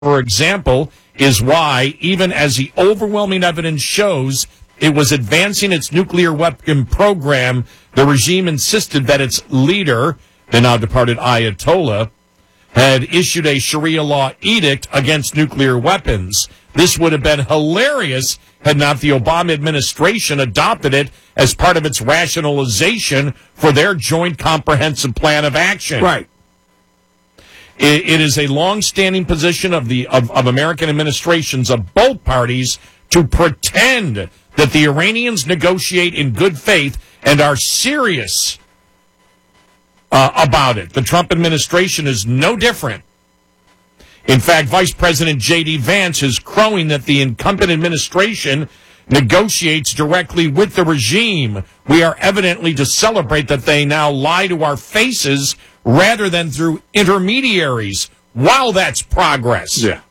for example, is why, even as the overwhelming evidence shows it was advancing its nuclear weapon program, the regime insisted that its leader, the now departed Ayatollah, had issued a Sharia law edict against nuclear weapons. This would have been hilarious had not the Obama administration adopted it as part of its rationalization for their joint comprehensive plan of action. Right. It is a long-standing position of American administrations of both parties to pretend that the Iranians negotiate in good faith and are serious about it. The Trump administration is no different. In fact, Vice President J.D. Vance is crowing that the incumbent administration negotiates directly with the regime. We are evidently to celebrate that they now lie to our faces rather than through intermediaries. Wow, that's progress. Yeah.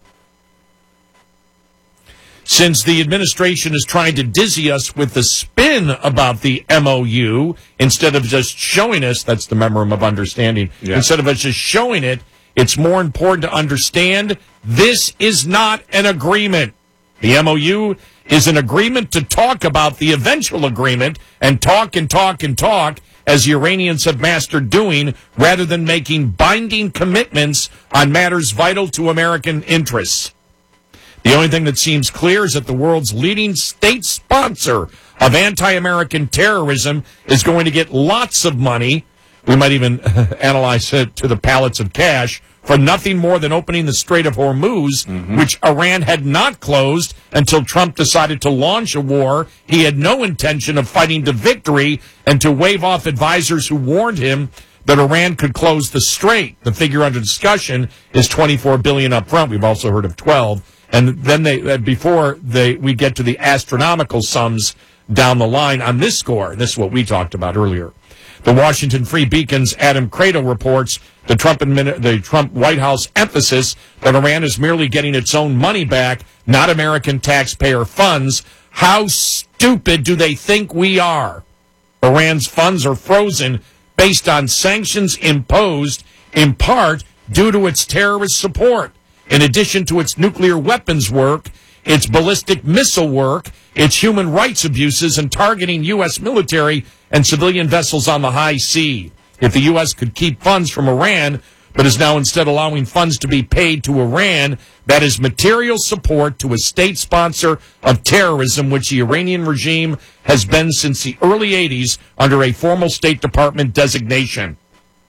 Since the administration is trying to dizzy us with the spin about the MOU, instead of just showing us, that's the memorandum of understanding, instead of us just showing it, it's more important to understand this is not an agreement. The MOU is an agreement to talk about the eventual agreement and talk and talk and talk, as the Iranians have mastered doing, rather than making binding commitments on matters vital to American interests. The only thing that seems clear is that the world's leading state sponsor of anti-American terrorism is going to get lots of money. We might even analyze it to the pallets of cash for nothing more than opening the Strait of Hormuz, which Iran had not closed until Trump decided to launch a war he had no intention of fighting to victory, and to wave off advisors who warned him that Iran could close the strait. The figure under discussion is $24 billion up front. We've also heard of 12. And then we get to the astronomical sums down the line on this score. This is what we talked about earlier. The Washington Free Beacon's Adam Credo reports the Trump White House emphasis that Iran is merely getting its own money back, not American taxpayer funds. How stupid do they think we are? Iran's funds are frozen based on sanctions imposed in part due to its terrorist support. In addition to its nuclear weapons work, its ballistic missile work, its human rights abuses, and targeting U.S. military and civilian vessels on the high sea. If the U.S. could keep funds from Iran, but is now instead allowing funds to be paid to Iran, that is material support to a state sponsor of terrorism, which the Iranian regime has been since the early 80s under a formal State Department designation.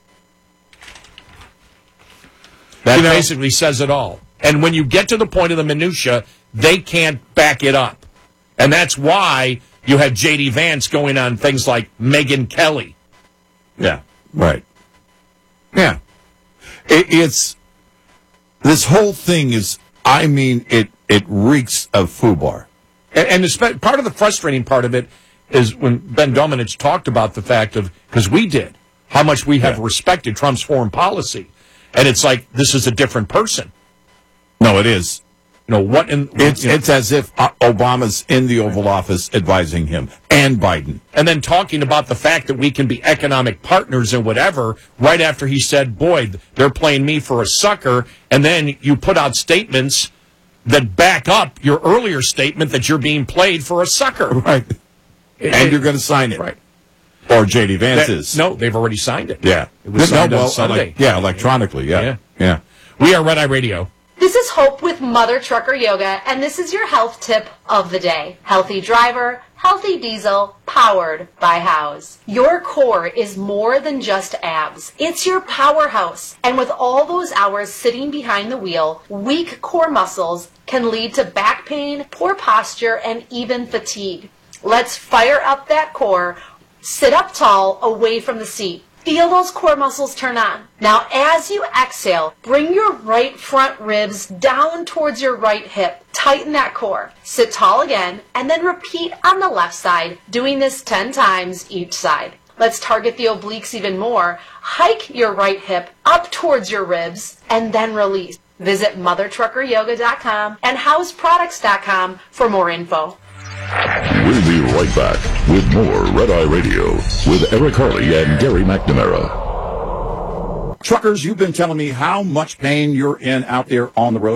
That basically says it all. And when you get to the point of the minutia, they can't back it up. And that's why you have J.D. Vance going on things like Megyn Kelly. Yeah, right. Yeah. It's this whole thing is, I mean, it reeks of FUBAR. And part of the frustrating part of it is when Ben Domenech talked about the fact of, because we did, how much we have respected Trump's foreign policy. And it's like, this is a different person. No, it is. You know, what in... It's as if Obama's in the Oval Office advising him, and Biden. And then talking about the fact that we can be economic partners and whatever, right after he said, boy, they're playing me for a sucker, and then you put out statements that back up your earlier statement that you're being played for a sucker. Right. And you're going to sign it. Right. Or J.D. Vance is. No, they've already signed it. Yeah. It was signed on Sunday. Electronically, yeah. We are Red Eye Radio. This is Hope with Mother Trucker Yoga, and this is your health tip of the day. Healthy driver, healthy diesel, powered by House. Your core is more than just abs. It's your powerhouse. And with all those hours sitting behind the wheel, weak core muscles can lead to back pain, poor posture, and even fatigue. Let's fire up that core. Sit up tall, away from the seat. Feel those core muscles turn on. Now, as you exhale, bring your right front ribs down towards your right hip. Tighten that core. Sit tall again, and then repeat on the left side, doing this 10 times each side. Let's target the obliques even more. Hike your right hip up towards your ribs, and then release. Visit mothertruckeryoga.com and houseproducts.com for more info. We'll be right back with more Red Eye Radio with Eric Harley and Gary McNamara. Truckers, you've been telling me how much pain you're in out there on the road.